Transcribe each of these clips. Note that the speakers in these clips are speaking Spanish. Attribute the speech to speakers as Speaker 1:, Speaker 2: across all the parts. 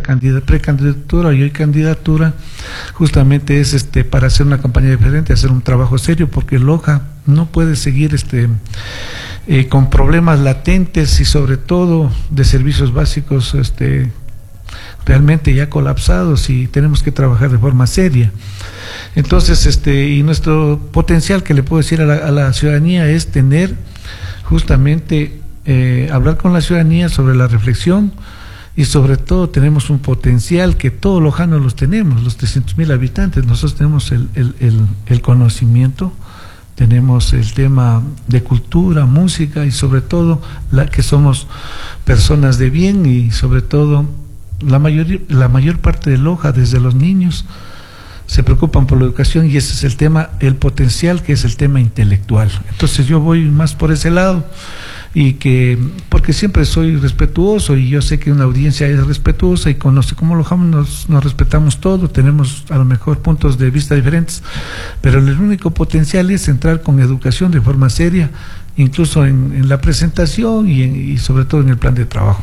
Speaker 1: precandidatura y hoy candidatura, justamente es para hacer una campaña diferente, hacer un trabajo serio, porque Loja no puede seguir con problemas latentes y sobre todo de servicios básicos realmente ya colapsados, y tenemos que trabajar de forma seria. Entonces, y nuestro potencial, que le puedo decir a la ciudadanía, es tener justamente hablar con la ciudadanía sobre la reflexión, y sobre todo tenemos un potencial que todos lojanos los tenemos, los 300,000 habitantes. Nosotros tenemos el conocimiento, tenemos el tema de cultura, música, y sobre todo que somos personas de bien, y sobre todo la mayor parte de Loja, desde los niños, se preocupan por la educación, y ese es el tema, el potencial, que es el tema intelectual. Entonces yo voy más por ese lado, porque siempre soy respetuoso, y yo sé que una audiencia es respetuosa, y conoce cómo nos respetamos todos, tenemos a lo mejor puntos de vista diferentes, pero el único potencial es entrar con educación de forma seria, incluso en la presentación y sobre todo en el plan de trabajo.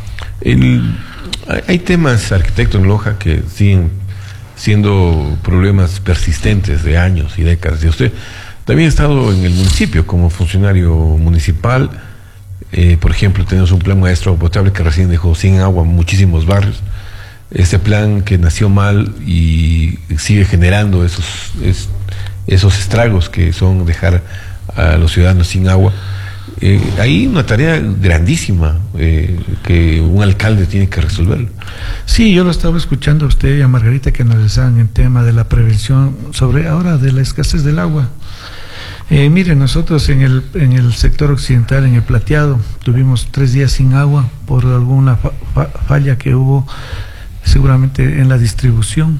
Speaker 2: Hay temas, arquitecto, en Loja, que siguen siendo problemas persistentes de años y décadas. Y usted también ha estado en el municipio como funcionario municipal. Por ejemplo, tenemos un plan maestro potable que recién dejó sin agua muchísimos barrios. Este plan que nació mal y sigue generando esos estragos que son dejar a los ciudadanos sin agua. Hay una tarea grandísima que un alcalde tiene que resolver.
Speaker 1: Sí, yo lo estaba escuchando a usted y a Margarita, que analizaban el tema de la prevención sobre ahora de la escasez del agua. Miren, nosotros en el sector occidental, en el Plateado, tuvimos 3 días sin agua por alguna falla que hubo seguramente en la distribución.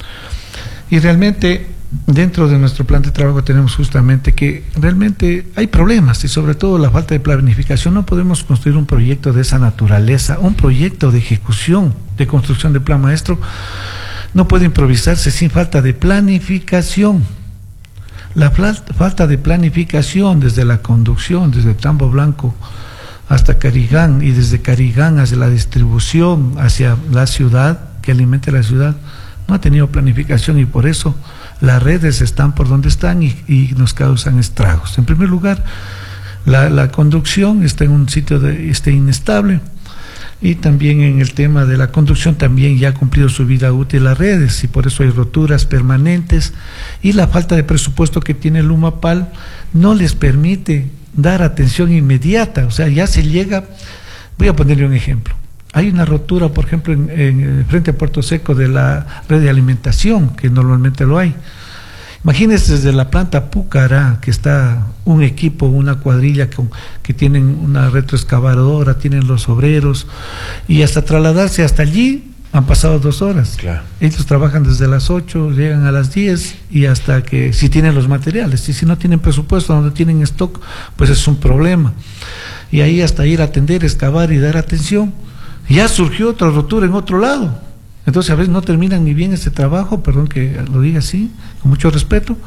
Speaker 1: Y realmente dentro de nuestro plan de trabajo tenemos justamente que realmente hay problemas, y sobre todo la falta de planificación. No podemos construir un proyecto de esa naturaleza, un proyecto de ejecución, de construcción de plan maestro, no puede improvisarse sin falta de planificación. La falta de planificación desde la conducción, desde Tambo Blanco hasta Carigán, y desde Carigán hacia la distribución, hacia la ciudad, que alimente la ciudad, no ha tenido planificación, y por eso las redes están por donde están y nos causan estragos. En primer lugar, la conducción está en un sitio inestable, y también en el tema de la conducción también ya ha cumplido su vida útil las redes, y por eso hay roturas permanentes, y la falta de presupuesto que tiene el Lumapal no les permite dar atención inmediata. O sea, ya se llega. Voy a ponerle un ejemplo. Hay una rotura, por ejemplo, en frente a Puerto Seco, de la red de alimentación, que normalmente lo hay. Imagínense desde la planta Púcara, que está un equipo, una cuadrilla que tienen una retroexcavadora, tienen los obreros, y hasta trasladarse hasta allí han pasado 2 horas.
Speaker 2: Claro.
Speaker 1: Ellos trabajan desde las 8, llegan a las 10, y hasta que, si tienen los materiales, y si no tienen presupuesto, no tienen stock, pues es un problema. Y ahí hasta ir a atender, excavar y dar atención. Ya surgió otra rotura en otro lado. Entonces a veces no terminan ni bien ese trabajo, perdón que lo diga así, con mucho respeto,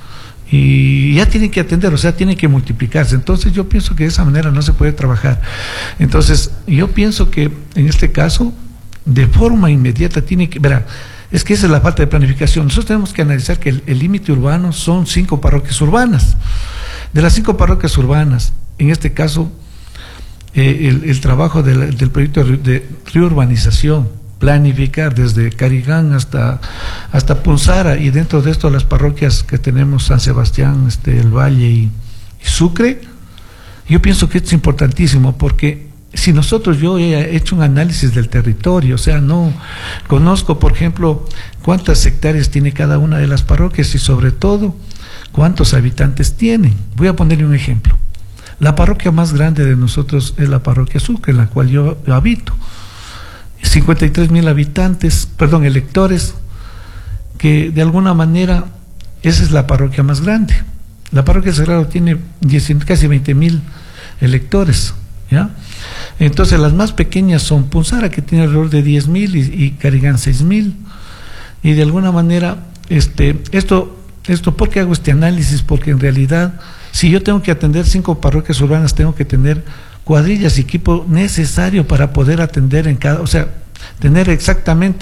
Speaker 1: y ya tienen que atender, o sea, tienen que multiplicarse. Entonces yo pienso que de esa manera no se puede trabajar. Entonces yo pienso que en este caso, de forma inmediata, verá, es que esa es la falta de planificación. Nosotros tenemos que analizar que el límite urbano son 5 parroquias urbanas. De las 5 parroquias urbanas, en este caso, el trabajo del proyecto de reurbanización, planificar desde Carigán hasta Punzara, y dentro de esto las parroquias que tenemos, San Sebastián, el Valle y Sucre. Yo pienso que esto es importantísimo, porque si yo he hecho un análisis del territorio, o sea, no conozco, por ejemplo, cuántas hectáreas tiene cada una de las parroquias, y sobre todo cuántos habitantes tienen. Voy a ponerle un ejemplo. La parroquia más grande de nosotros es la parroquia Sucre, en la cual yo habito. 53,000 electores, que de alguna manera esa es la parroquia más grande. La parroquia Sagrado tiene casi 20,000 electores, ¿ya? Entonces las más pequeñas son Punzara, que tiene alrededor de 10,000, y Carigán 6,000, y de alguna manera esto ¿por qué hago este análisis? Porque en realidad, si yo tengo que atender 5 parroquias urbanas, tengo que tener cuadrillas y equipo necesario para poder atender en cada, o sea, tener exactamente